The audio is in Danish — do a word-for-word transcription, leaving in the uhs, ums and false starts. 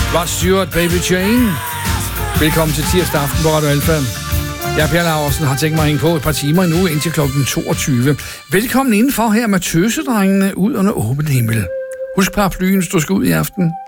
Rod Stewart, Baby Jane. Velkommen til tirsdag aften på Radio Alfa. Jeg er Per Laursen, har tænkt mig at hænge på et par timer endnu indtil klokken toogtyve. Velkommen indenfor her med tøsedrengene ud under åben himmel. Husk paraplyen, hvis du skal ud i aften.